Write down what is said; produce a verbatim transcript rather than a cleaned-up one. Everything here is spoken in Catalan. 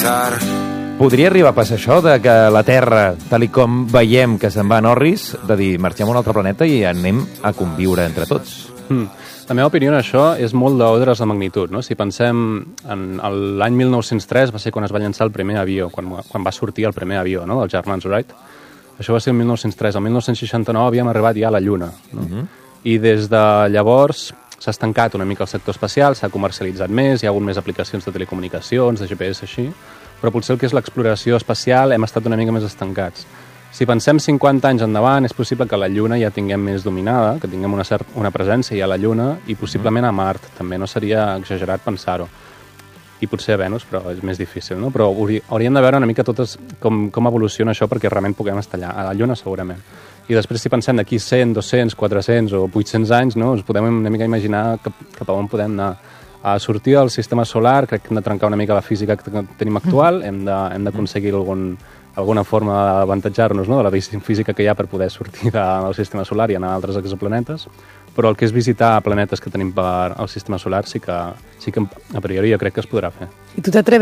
pensar. Podria arribar a passar això, de que la Terra, tal i com veiem que se'n va a Norris, de dir, marxem a un altre planeta i anem a conviure entre tots? Mm. La meva opinió en això és molt d'ordres de magnitud, no? Si pensem en l'any mil nou-cents tres va ser quan es va llançar el primer avió, quan, quan va sortir el primer avió, no?, dels germans Wright. Això va ser el mil nou-cents tres. El mil nou-cents seixanta-nou havíem arribat ja a la Lluna, no? Uh-huh. I des de llavors s'ha estancat una mica el sector espacial, s'ha comercialitzat més, hi ha hagut més aplicacions de telecomunicacions, de G P S, així, però potser el que és l'exploració espacial hem estat una mica més estancats. Si pensem cinquanta anys endavant, és possible que la Lluna ja tinguem més dominada, que tinguem una, cert, una presència ja a la Lluna i possiblement a Mart. També no seria exagerat pensar-ho. I potser a Venus, però és més difícil, no? Però hauríem de veure una mica totes com, com evoluciona això perquè realment puguem estar allà. A la Lluna, segurament. I després, si pensem d'aquí cent, dos-cents, quatre-cents o vuit-cents anys, no?, ens podem una mica imaginar cap, cap a on podem anar. A sortir del sistema solar, crec que hem de trencar una mica la física que tenim actual, hem de, hem d'aconseguir algun, alguna forma d'avantatjar-nos, no?, de la física que hi ha per poder sortir del sistema solar i anar a altres exoplanetes, però el que és visitar planetes que tenim per al sistema solar sí que, sí que a priori jo crec que es podrà fer. I tu t'atreves